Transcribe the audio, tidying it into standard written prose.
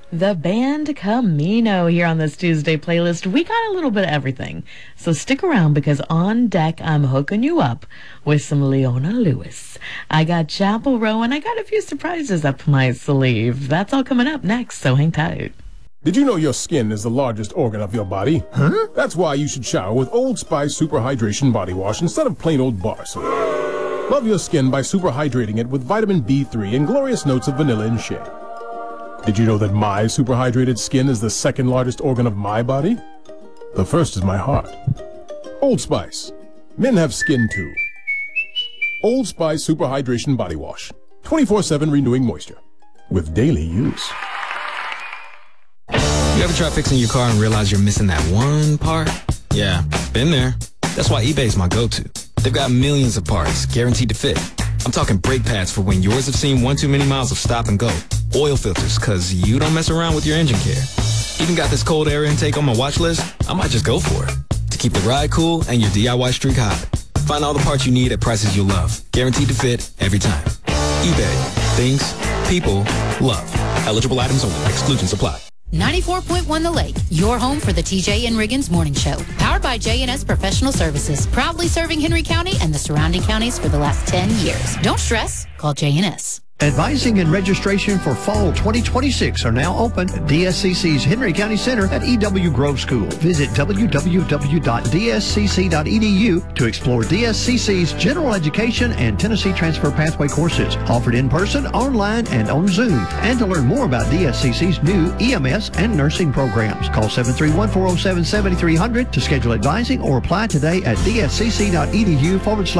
The band Camino here on this Tuesday playlist. We got a little bit of everything. So stick around because on deck I'm hooking you up with some Leona Lewis. I got Chapel Row and I got a few surprises up my sleeve. That's all coming up next, so hang tight. Did you know your skin is the largest organ of your body? Huh? That's why you should shower with Old Spice Super Hydration Body Wash instead of plain old bar soap. Love your skin by super hydrating it with vitamin B3 and glorious notes of vanilla and shea. Did you know that my super hydrated skin is the second largest organ of my body? The first is my heart. Old Spice. Men have skin too. Old Spice Super Hydration Body Wash. 24/7 renewing moisture. With daily use. You ever try fixing your car and realize you're missing that one part? Yeah, been there. That's why eBay's my go-to. They've got millions of parts, guaranteed to fit. I'm talking brake pads for when yours have seen one too many miles of stop and go. Oil filters, cause you don't mess around with your engine care. Even got this cold air intake on my watch list. I might just go for it. To keep the ride cool and your DIY streak hot. Find all the parts you need at prices you'll love. Guaranteed to fit every time. eBay. Things, people, love. Eligible items only. Exclusions apply. 94.1 The Lake, your home for the TJ and Riggins Morning Show. Powered by J&S Professional Services, proudly serving Henry County and the surrounding counties for the last 10 years. Don't stress, call J&S. Advising and registration for fall 2026 are now open at DSCC's Henry County Center at E.W. Grove School. Visit www.dscc.edu to explore DSCC's general education and Tennessee Transfer Pathway courses offered in person, online, and on Zoom, and to learn more about DSCC's new EMS and nursing programs. Call 731-407-7300 to schedule advising or apply today at dscc.edu/